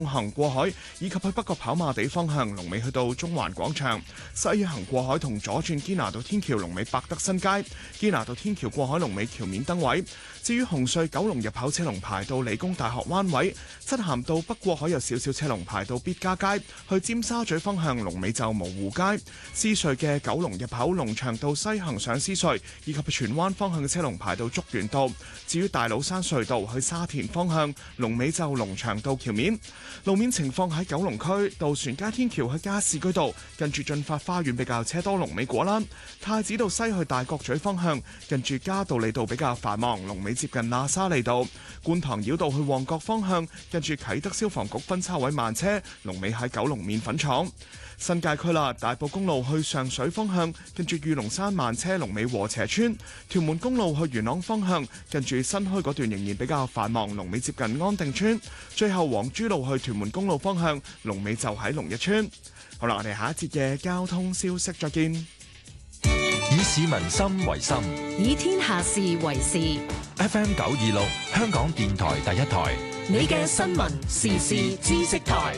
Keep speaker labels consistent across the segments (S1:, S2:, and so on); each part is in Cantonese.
S1: 行過海，以及去北角跑馬地方向龍尾去到中環廣場；西行過海同左轉堅拿道天橋龍尾百德新街，堅拿道天橋過海龍尾橋面燈位。至於紅隧九龍入口車龍排到理工大學灣位，漆咸道北過海有少少車龍排到必嘉街，去尖沙咀方向龍尾就蕪湖街。獅隧嘅九龍入口龍翔道西行上獅隧，以及荃灣方向嘅車龍排到竹園道。至於大老山隧道去沙田方向龍尾就龍翔道橋面。路面情況喺九龍區渡船街天橋去加士居道，近住駿發花園比較車多，龍尾果欄；太子道西去大角咀方向，近住嘉道理道比較繁忙，龍尾接近喇沙利道；觀塘繞道去旺角方向，近住啟德消防局分叉位慢車，龍尾喺九龍麵粉廠。新界區啦，大埔公路去上水方向，近住御龍山慢車，龍尾禾輋村；屯門公路去元朗方向，近住新墟嗰段仍然比較繁忙，龍尾接近安定村。最後黃珠路去屯門公路方向，龍尾就喺龍日村。好啦，我哋下一節嘅交通消息再見。
S2: 以市民心為心，
S3: 以天下事為事。
S2: FM 926，香港電台第一台，
S3: 你嘅新聞時事知識台。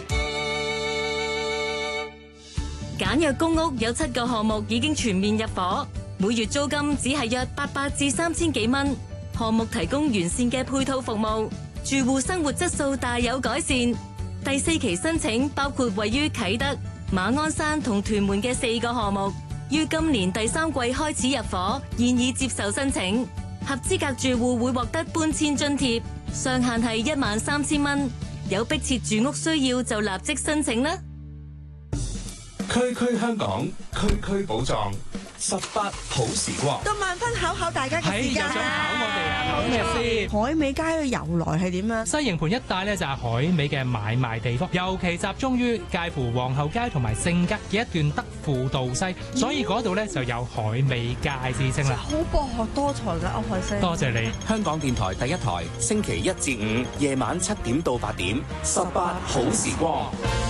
S3: 簡約公屋有7個項目已經全面入伙，每月租金只係約800至3000幾蚊。項目提供完善嘅配套服務，住戶生活質素大有改善。第4期申請包括位於啟德、馬鞍山同屯門嘅4個項目，於今年第3季開始入伙，現已接受申請。合資格住戶會獲得搬遷津貼，上限係13000蚊。有迫切住屋需要就立即申請啦。
S2: 區區香港，區區寶藏，18好時光。
S4: 到萬分考考大家嘅時間
S5: 又想考我哋啊？考咩先？
S4: 海味街嘅由來係點啊？
S5: 西營盤一帶咧就係海味嘅買賣地方，尤其集中於介乎皇后街同埋聖吉嘅一段德輔道西，所以嗰度咧就有海味街之稱啦。
S4: 好博學多才嘅歐海星，
S5: 多謝你。
S6: 香港電台第一台，星期1至5夜晚7點到8點，18好時光。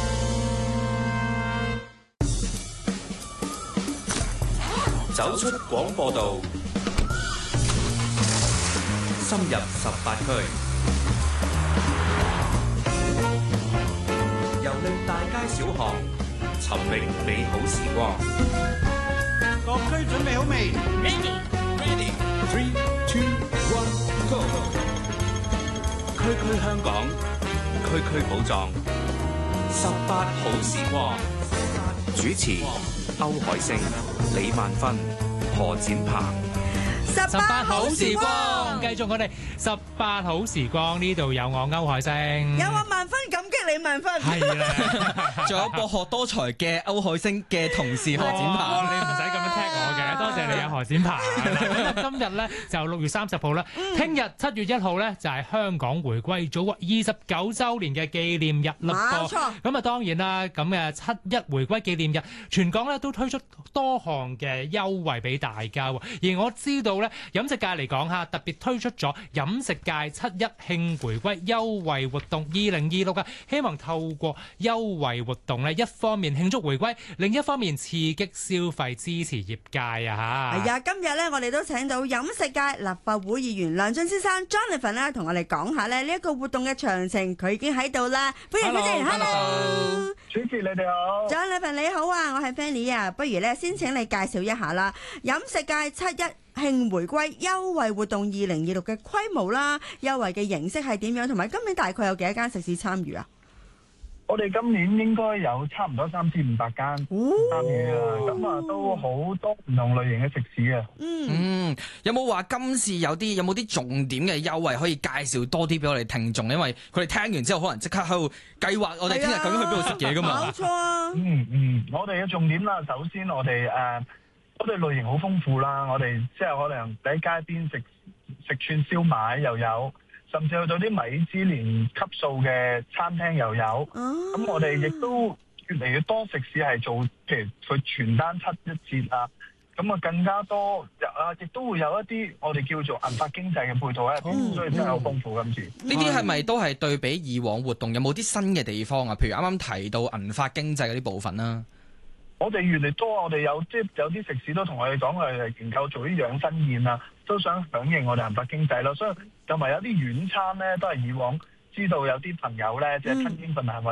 S6: 走出廣播道，深入18區，遊歷大街小巷，尋覓美好時光。
S7: 各區準備好未
S6: Ready, 3, 2, 1, go！ 區區香港，區區寶藏，18好時光。主持歐海星、李萬芬、何展鵬。
S5: 18好時光，繼續我哋18好時光，呢度有我歐海星，
S4: 有我萬分感激李萬芬，
S5: 係啦，
S8: 仲有博學多才嘅歐海星嘅同事何展鵬，
S5: 你唔使咁樣踢我嘅，多謝你啊何展鵬。今日咧就6月30號啦，聽日7月1號咧就係香港回歸祖國29週年嘅紀念日啦。
S4: 冇錯。
S5: 咁啊當然啦，咁嘅7·1回歸紀念日，全港咧都推出多項嘅優惠俾大家。而我知道咧，飲食界嚟講嚇，特別推出咗飲食界7·1慶回歸優惠活動2026啊！希望透過優惠活動咧，一方面慶祝回歸，另一方面刺激消費，支持業界啊嚇！
S4: 係啊，今日咧我哋都請到飲食界立法會議員梁進先生 Jonathan 咧，同我哋講下咧呢一個活動嘅詳情，佢已經喺度啦，歡迎歡迎
S7: Hello， 主持你哋好
S4: ，Jonathan 你好啊，我係 Fanny 啊，不如咧先請你介紹一下啦，飲食界7·1慶回歸優惠活動2026嘅規模啦，優惠嘅形式係點樣，同埋今年大概有幾多間食肆參與啊？
S7: 我哋今年應該有差唔多3500間參與啊，咁啊都好多唔同類型嘅食肆啊。
S8: 有冇話今次有冇啲重點嘅優惠可以介紹多啲俾我哋聽眾？因為佢哋聽完之後可能即刻喺度計劃我哋聽日究竟去邊度食嘢噶嘛。
S4: 冇錯啊。
S7: 我哋嘅重點啦，首先我哋類型好豐富啦，我哋即係可能喺街邊食串燒賣又有，甚至去到啲米芝蓮級數嘅餐廳又有。咁我哋亦都越嚟越多食肆係做，譬如佢全單7·1折啊，咁啊更加多亦都會有一啲我哋叫做銀髮經濟嘅配套喺入邊，所以真係好豐富今次。
S8: 呢啲係咪都係對比以往活動有冇啲新嘅地方啊？譬如啱啱提到銀髮經濟嗰啲部分啦。
S7: 我哋越嚟越多，我哋有啲食肆都同我哋講，佢係研究做啲養生宴啊，都想響應我哋銀髮經濟咯。所以同埋有啲軟餐咧，都係以往知道有啲朋友咧，即係親英份係